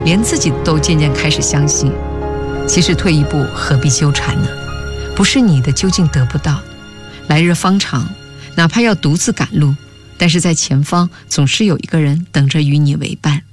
连自己都渐渐开始相信，其实退一步何必纠缠呢？不是你的究竟得不到，来日方长，哪怕要独自赶路，但是在前方总是有一个人等着与你为伴。